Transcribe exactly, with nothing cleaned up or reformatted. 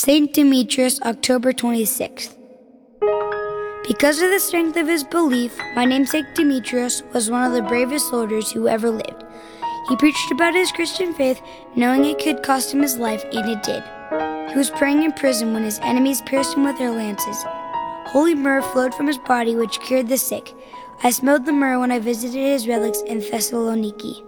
Saint Demetrius, October twenty-sixth. Because of the strength of his belief, my namesake Demetrius was one of the bravest soldiers who ever lived. He preached about his Christian faith, knowing it could cost him his life, and it did. He was praying in prison when his enemies pierced him with their lances. Holy myrrh flowed from his body, which cured the sick. I smelled the myrrh when I visited his relics in Thessaloniki.